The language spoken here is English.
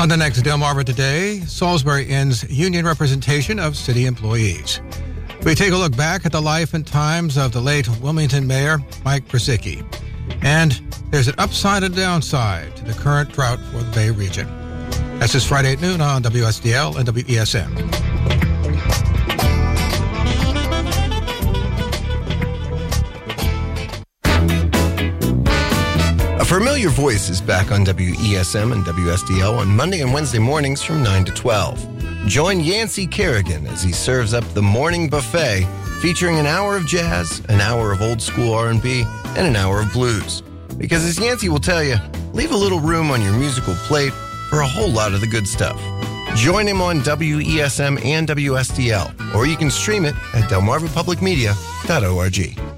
On the next Delmarva Today, Salisbury ends union representation of city employees. We take a look back at the life and times of the late Wilmington Mayor, Mike Brzezinski. And there's an upside and downside to the current drought for the Bay region. That's this Friday at noon on WSDL and WESM. A familiar voice is back on WESM and WSDL on Monday and Wednesday mornings from 9 to 12. Join Yancey Kerrigan as he serves up the morning buffet featuring an hour of jazz, an hour of old school R&B, and an hour of blues. Because as Yancey will tell you, leave a little room on your musical plate for a whole lot of the good stuff. Join him on WESM and WSDL, or you can stream it at delmarvapublicmedia.org.